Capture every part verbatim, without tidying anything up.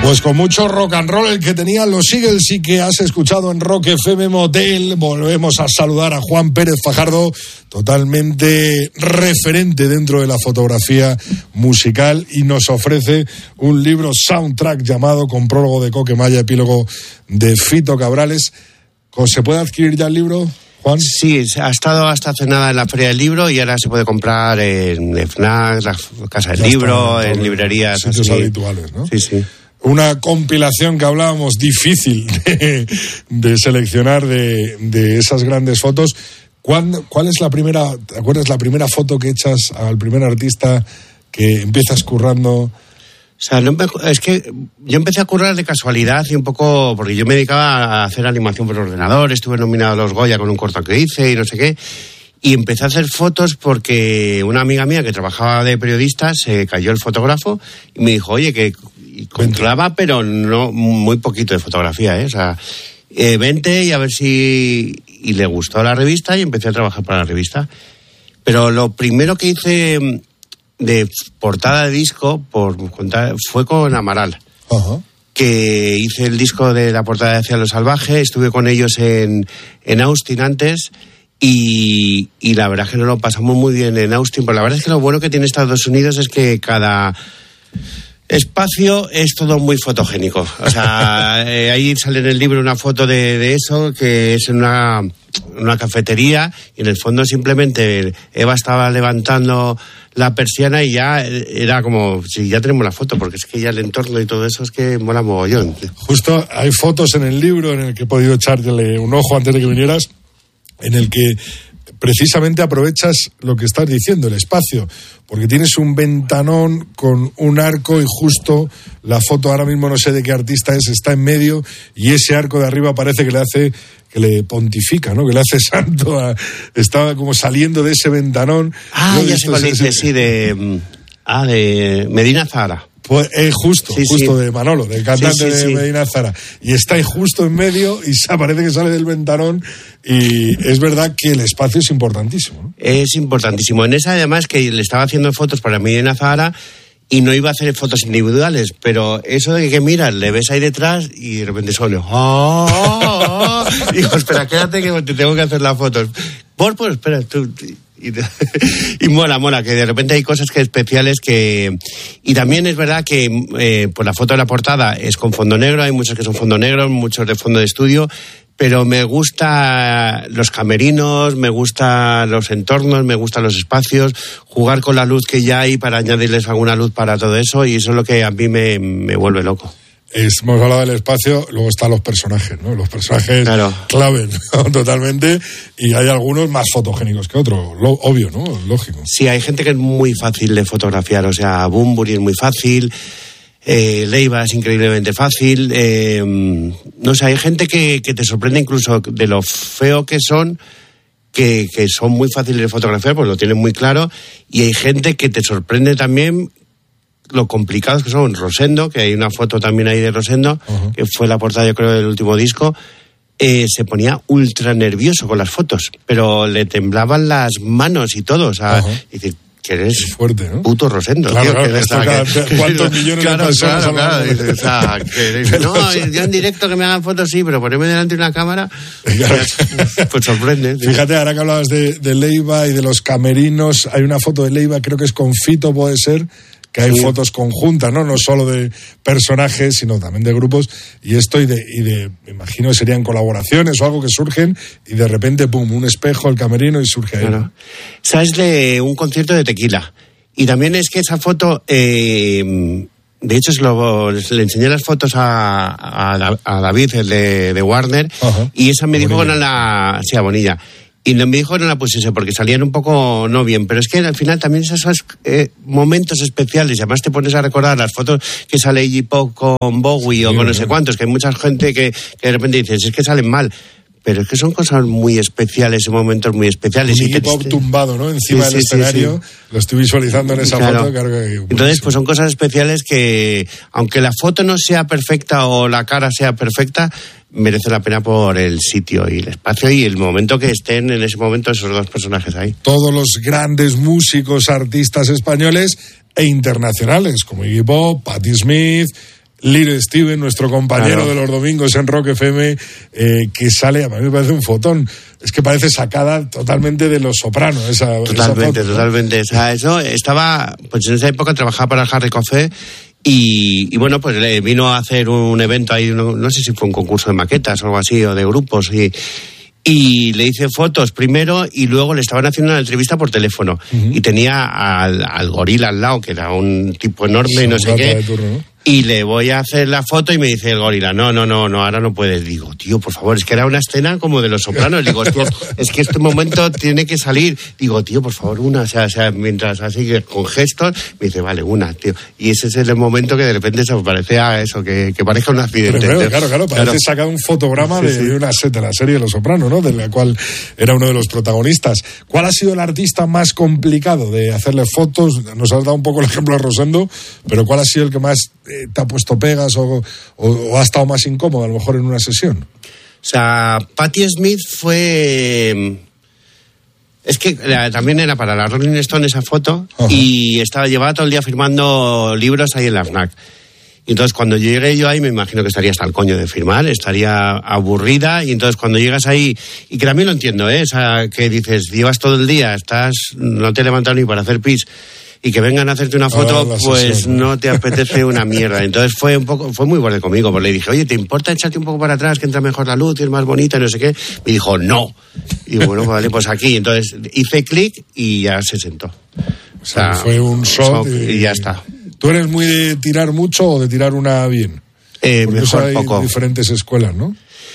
Pues con mucho rock and roll el que tenían los Eagles y que has escuchado en Rock F M Motel. Volvemos a saludar a Juan Pérez Fajardo, totalmente referente dentro de la fotografía musical, y nos ofrece un libro soundtrack llamado, con prólogo de Coque Maya, epílogo de Fito Cabrales. ¿Se puede adquirir ya el libro, Juan? Sí, ha estado hasta hace nada en la Feria del Libro y ahora se puede comprar en FNAC, la Casa del Libro, en librerías sitios así habituales, ¿no? Sí, sí. Una compilación que hablábamos difícil de, de seleccionar de, de esas grandes fotos. ¿Cuándo, ¿Cuál es la primera, te acuerdas, la primera foto que echas al primer artista que empiezas currando? O sea, no, es que yo empecé a currar de casualidad y un poco porque yo me dedicaba a hacer animación por ordenador, estuve nominado a los Goya con un corto que hice y no sé qué, y empecé a hacer fotos porque una amiga mía que trabajaba de periodista se cayó el fotógrafo y me dijo, oye, que controlaba, pero no muy poquito de fotografía, ¿eh? O sea, eh, vente y a ver si... Y le gustó la revista y empecé a trabajar para la revista. Pero lo primero que hice de portada de disco, por contar, fue con Amaral. Uh-huh. Que hice el disco de la portada de Hacia lo Salvaje, estuve con ellos en, en Austin antes, y, y la verdad es que nos lo pasamos muy bien en Austin, pero la verdad es que lo bueno que tiene Estados Unidos es que cada espacio es todo muy fotogénico. O sea, eh, ahí sale en el libro una foto de, de eso, que es en una, una cafetería, y en el fondo simplemente Eva estaba levantando la persiana y ya era como, sí, ya tenemos la foto, porque es que ya el entorno y todo eso es que mola mogollón. Justo hay fotos en el libro en el que he podido echarle un ojo antes de que vinieras, en el que precisamente aprovechas lo que estás diciendo, el espacio, porque tienes un ventanón con un arco y justo la foto, ahora mismo no sé de qué artista es, está en medio, y ese arco de arriba parece que le hace, que le pontifica, ¿no? Que le hace santo a, estaba como saliendo de ese ventanón. Ah, ¿no? ya sé cuál dice, sí, de, ah, de Medina Zahara. Pues eh, justo, sí, justo sí. de Manolo, del cantante sí, sí, de sí. Medina Zahara. Y está ahí justo en medio y se parece que sale del ventanón, y es verdad que el espacio es importantísimo, ¿no? Es importantísimo. En esa, además, que le estaba haciendo fotos para Medina Zahara y no iba a hacer fotos individuales, pero eso de que miras, le ves ahí detrás y de repente suena. ¡Oh, oh, oh! Digo, espera, quédate que te tengo que hacer las fotos. Por, por, espera, tú... Y, y mola, mola, que de repente hay cosas que especiales que... Y también es verdad que eh, pues la foto de la portada es con fondo negro, hay muchos que son fondo negro, muchos de fondo de estudio, pero me gusta los camerinos, me gustan los entornos, me gustan los espacios, jugar con la luz que ya hay para añadirles alguna luz para todo eso, y eso es lo que a mí me, me vuelve loco. Hemos hablado del espacio, luego están los personajes, ¿no? Los personajes claro. clave, ¿no? Totalmente, y hay algunos más fotogénicos que otros, lo, obvio, ¿no? Lógico. Sí, hay gente que es muy fácil de fotografiar, o sea, Bunbury es muy fácil, eh, Leiva es increíblemente fácil, eh, no sé, hay gente que, que te sorprende incluso de lo feo que son, que, que son muy fáciles de fotografiar, pues lo tienen muy claro, y hay gente que te sorprende también lo complicados que son. Rosendo, que hay una foto también ahí de Rosendo, uh-huh. que fue la portada, yo creo, del último disco, eh, se ponía ultra nervioso con las fotos, pero le temblaban las manos y todo, o sea, uh-huh. y dice, que eres fuerte, ¿no? puto Rosendo, claro, tío. Claro, Que esto está, cada, que, ¿cuántos millones claro, de personas? Claro, claro, claro. O sea, que, no, yo en directo que me hagan fotos sí, pero ponerme delante de una cámara, pues sorprende. Tío. Fíjate, ahora que hablabas de, de Leiva y de los camerinos, hay una foto de Leiva, creo que es con Fito, puede ser, que hay sí. fotos conjuntas, ¿no? No solo de personajes, sino también de grupos, y esto y de, y de, me imagino que serían colaboraciones o algo que surgen, y de repente, pum, un espejo, el camerino, y surge ahí. Claro. ¿Sabes de un concierto de Tequila? Y también es que esa foto, eh, de hecho, se lo, le enseñé las fotos a, a, a David, el de, de Warner, uh-huh. y esa me dijo que no la... Sí, a Bonilla. Y me dijo que no la pusiese porque salían un poco no bien, pero es que al final también esos eh, momentos especiales, y además te pones a recordar las fotos que sale Iggy Pop con Bowie sí, o con no sé cuántos, que hay mucha gente que, que de repente dices, es que salen mal. Pero es que son cosas muy especiales, momentos muy especiales. Un Iggy Pop tumbado, ¿no? Encima sí, del sí, escenario. Sí, sí. Lo estoy visualizando en esa claro. foto. Claro que entonces, pues son cosas especiales que, aunque la foto no sea perfecta o la cara sea perfecta, merece la pena por el sitio y el espacio y el momento que estén en ese momento esos dos personajes ahí. Todos los grandes músicos, artistas españoles e internacionales, como Iggy Pop, Patti Smith, Little Steven, nuestro compañero claro. de los domingos en Rock F M, eh, que sale, a mí me parece un fotón. Es que parece sacada totalmente de Los Sopranos. Esa, totalmente, esa foto, totalmente. ¿no? O sea, eso estaba, pues en esa época trabajaba para el Harry Coffee y, y bueno, pues le vino a hacer un evento ahí, no, no sé si fue un concurso de maquetas o algo así, o de grupos, y... Y le hice fotos primero y luego le estaban haciendo una entrevista por teléfono. Uh-huh. Y tenía al, al gorila al lado, que era un tipo enorme y no sé qué. Turno, ¿no? Y le voy a hacer la foto y me dice el gorila, no, no, no, no, ahora no puedes. Digo, tío, por favor, es que era una escena como de Los Sopranos. Digo, tío, es que este momento tiene que salir. Digo, tío, por favor, una. O sea, o sea mientras así con gestos, me dice, vale, una, tío. Y ese es el momento que de repente se parece a eso, que, que parezca un accidente. Pero, claro, claro, claro, parece claro. sacado un fotograma sí, de, sí. de una set de la serie de Los Sopranos, ¿no? De la cual era uno de los protagonistas. ¿Cuál ha sido el artista más complicado de hacerle fotos? Nos has dado un poco el ejemplo de Rosendo, pero ¿cuál ha sido el que más eh, te ha puesto pegas o, o, o ha estado más incómodo a lo mejor en una sesión? O sea, Patti Smith fue... Es que la, también era para la Rolling Stone esa foto. Ajá. Y estaba llevaba todo el día firmando libros ahí en la FNAC. Y entonces cuando llegué yo ahí me imagino que estaría hasta el coño de firmar, estaría aburrida, y entonces cuando llegas ahí, y que también lo entiendo, ¿eh? O sea, que dices, llevas todo el día, estás, no te he levantado ni para hacer pis, y que vengan a hacerte una foto, oh, pues sesión, ¿no? no te apetece una mierda. Entonces fue un poco, fue muy borde conmigo, porque le dije, oye, ¿te importa echarte un poco para atrás, que entra mejor la luz y es más bonita, no sé qué? Me dijo, no. Y bueno, vale, pues aquí. Entonces hice clic y ya se sentó. O sea, fue un shot y, y ya está. ¿Tú eres muy de tirar mucho o de tirar una bien? Eh, mejor hay poco. Diferentes escuelas, ¿no?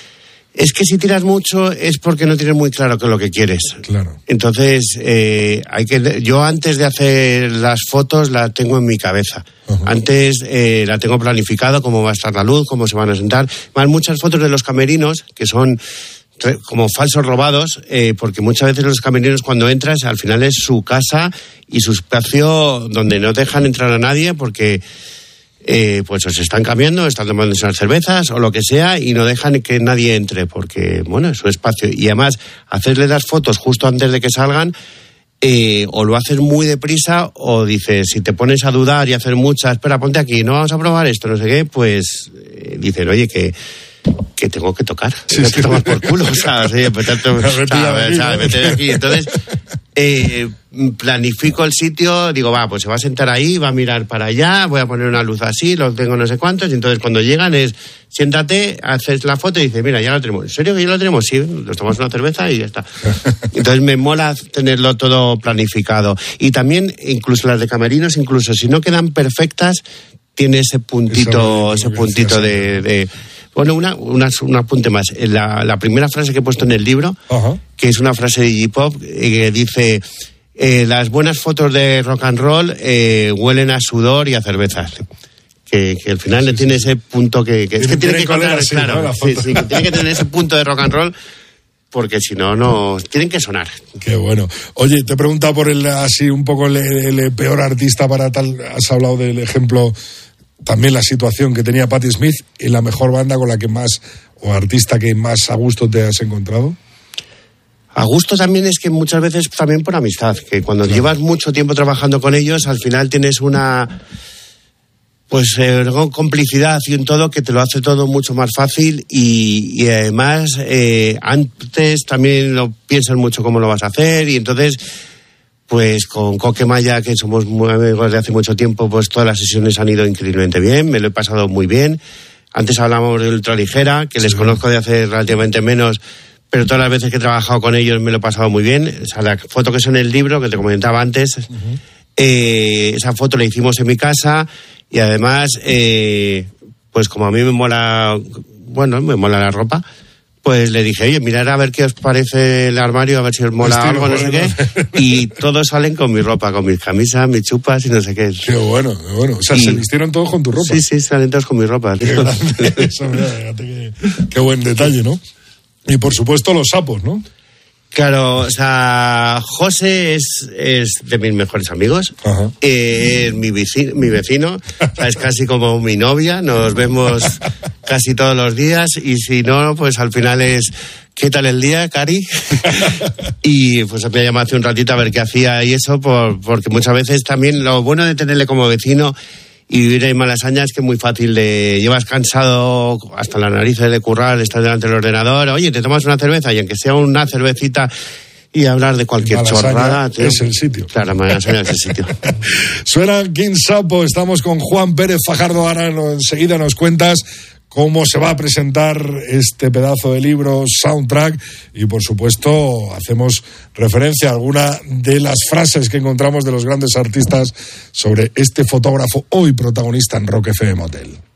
Es que si tiras mucho es porque no tienes muy claro qué es lo que quieres. Claro. Entonces, eh, hay que. Yo antes de hacer las fotos la tengo en mi cabeza. Uh-huh. Antes eh, la tengo planificado, cómo va a estar la luz, cómo se van a sentar. Van muchas fotos de los camerinos que son como falsos robados, eh, porque muchas veces los camerinos cuando entras al final es su casa y su espacio donde no dejan entrar a nadie porque eh, pues se están cambiando, están tomando unas cervezas o lo que sea y no dejan que nadie entre porque, bueno, es su espacio. Y además, hacerle las fotos justo antes de que salgan, eh, o lo haces muy deprisa o dices, si te pones a dudar y hacer muchas, espera, ponte aquí, no vamos a probar esto, no sé qué, pues eh, dicen, oye, que que tengo que tocar, sí, que sí. te tomas por culo, o sea, sí, meterte, o sea, meter aquí. Entonces, eh, planifico el sitio, digo, va, pues se va a sentar ahí, va a mirar para allá, voy a poner una luz así, los tengo no sé cuántos, y entonces cuando llegan es, siéntate, haces la foto y dices, mira, ya lo tenemos. ¿En serio que ya lo tenemos? Sí, nos tomamos una cerveza y ya está. Entonces me mola tenerlo todo planificado. Y también, incluso las de camerinos, incluso si no quedan perfectas, tiene ese puntito, ese puntito de... de Bueno, una, una, un apunte más. La, la primera frase que he puesto en el libro, uh-huh. que es una frase de Iggy Pop, eh, que dice, eh, las buenas fotos de rock and roll eh, huelen a sudor y a cervezas. Que, que al final sí, tiene sí. ese punto que... que es que tiene que colar, así, claro, ¿no? sí, sí, que tiene que tener ese punto de rock and roll, porque si no, no... Tienen que sonar. Qué bueno. Oye, te he preguntado por el, así un poco el, el peor artista para tal... Has hablado del ejemplo... También la situación que tenía Patti Smith y la mejor banda con la que más, o artista que más a gusto te has encontrado. A gusto también es que muchas veces también por amistad, que cuando claro. llevas mucho tiempo trabajando con ellos, al final tienes una pues eh, complicidad y un todo que te lo hace todo mucho más fácil y, y además eh, antes también lo piensas mucho cómo lo vas a hacer y entonces... Pues con Coque Maya, que somos muy amigos de hace mucho tiempo, pues todas las sesiones han ido increíblemente bien, me lo he pasado muy bien. Antes hablábamos de Ultraligera, que sí. les conozco de hace relativamente menos, pero todas las veces que he trabajado con ellos me lo he pasado muy bien. O sea, la foto que es en el libro, que te comentaba antes, uh-huh. eh, esa foto la hicimos en mi casa y además, eh, pues como a mí me mola, bueno, me mola la ropa, pues le dije, oye, mirad a ver qué os parece el armario, a ver si os mola Estilo, algo, no sé qué. Y todos salen con mi ropa, con mis camisas, mis chupas y no sé qué. Qué bueno, qué bueno. O sea, y... se vistieron todos con tu ropa. Sí, sí, salen todos con mi ropa. Qué, Eso, mira, fíjate qué, qué buen detalle, ¿no? Y por supuesto los sapos, ¿no? Claro, o sea, José es, es de mis mejores amigos, eh, es mi vecino, mi vecino, o sea, es casi como mi novia, nos vemos casi todos los días y si no, pues al final es, ¿qué tal el día, Cari? Y pues me llamó hace un ratito a ver qué hacía y eso, por, porque muchas veces también lo bueno de tenerle como vecino Y vivir en Malasaña es que es muy fácil de... Llevas cansado hasta las narices de currar, estás delante del ordenador, oye, te tomas una cerveza y aunque sea una cervecita y hablar de cualquier chorrada... Tío, es el sitio. Claro, Malasaña es el sitio. Suena King Sapo, estamos con Juan Pérez Fajardo, ahora enseguida nos cuentas cómo se va a presentar este pedazo de libro, Soundtrack, y por supuesto hacemos referencia a alguna de las frases que encontramos de los grandes artistas sobre este fotógrafo hoy protagonista en Rock F M Hotel.